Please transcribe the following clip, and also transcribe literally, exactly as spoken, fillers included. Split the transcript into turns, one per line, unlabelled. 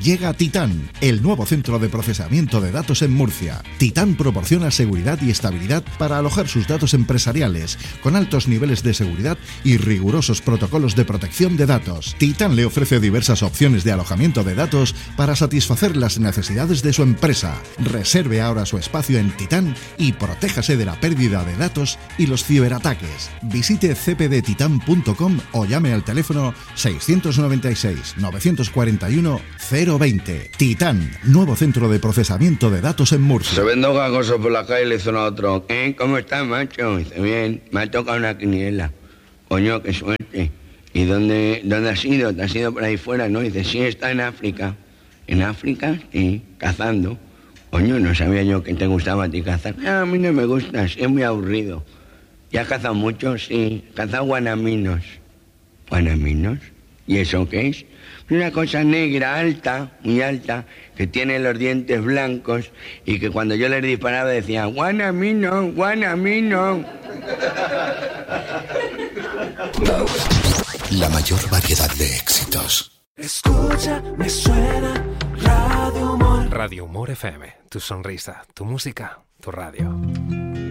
Llega Titán, el nuevo centro de procesamiento de datos en Murcia. Titán proporciona seguridad y estabilidad para alojar sus datos empresariales, con altos niveles de seguridad y rigurosos protocolos de protección de datos. Titán le ofrece diversas opciones de alojamiento de datos para satisfacer las necesidades de su empresa. Reserve ahora su espacio en Titán y protéjase de la pérdida de datos y los ciberataques. Visite c p d titan punto com o llame al teléfono seiscientos noventa y seis, novecientos cuarenta y uno, cero veinte. Titán, nuevo centro de procesamiento de datos en Murcia.
Se vende gagoso por la calle y le hizo a otro: ¿Eh? ¿Cómo estás, macho? Dice: bien, me ha tocado una quiniela. Coño, qué suerte. ¿Y dónde, dónde has ido? ¿Te has ido por ahí fuera? No, dice: sí, está en África. ¿En África? Sí, cazando. Coño, no sabía yo que te gustaba a ti cazar. Ah, a mí no me gusta, sí, es muy aburrido. ¿Ya has cazado mucho? Sí, cazado guanaminos. ¿Guanaminos? ¿Y eso qué es? Una cosa negra, alta, muy alta, que tiene los dientes blancos y que cuando yo les disparaba decía: guanamino, guanamino.
La mayor variedad de éxitos.
Escucha, me suena Radio Humor.
Radio Humor F M, tu sonrisa, tu música, tu radio.